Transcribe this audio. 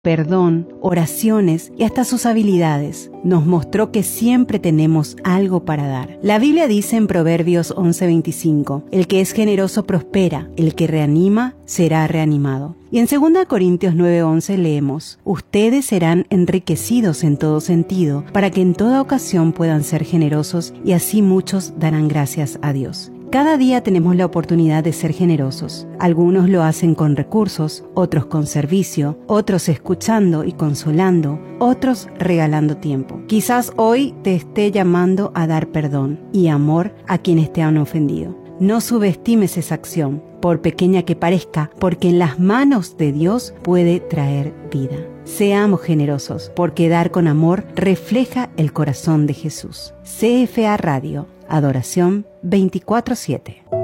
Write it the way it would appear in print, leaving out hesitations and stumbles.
perdón, oraciones y hasta sus habilidades. Nos mostró que siempre tenemos algo para dar. La Biblia dice en Proverbios 11:25, el que es generoso prospera, el que reanima será reanimado. Y en 2 Corintios 9:11 leemos, ustedes serán enriquecidos en todo sentido, para que en toda ocasión puedan ser generosos y así muchos darán gracias a Dios. Cada día tenemos la oportunidad de ser generosos. Algunos lo hacen con recursos, otros con servicio, otros escuchando y consolando, otros regalando tiempo. Quizás hoy te esté llamando a dar perdón y amor a quienes te han ofendido. No subestimes esa acción, por pequeña que parezca, porque en las manos de Dios puede traer vida. Seamos generosos, porque dar con amor refleja el corazón de Jesús. CFA Radio, Adoración 24/7.